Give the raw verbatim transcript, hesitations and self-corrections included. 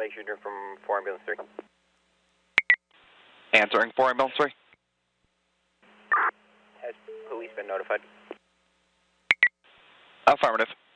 Lake Junior from four Ambulance three. Answering four Ambulance three. Has police been notified? Affirmative.